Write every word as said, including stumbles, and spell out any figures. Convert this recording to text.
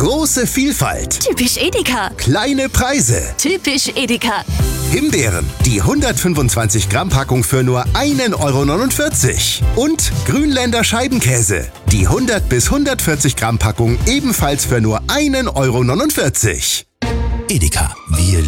Große Vielfalt. Typisch Edeka. Kleine Preise. Typisch Edeka. Himbeeren, die hundertfünfundzwanzig Gramm Packung für nur ein Euro neunundvierzig. Und Grünländer Scheibenkäse, die hundert bis hundertvierzig Gramm Packung ebenfalls für nur ein Euro neunundvierzig. Edeka, wir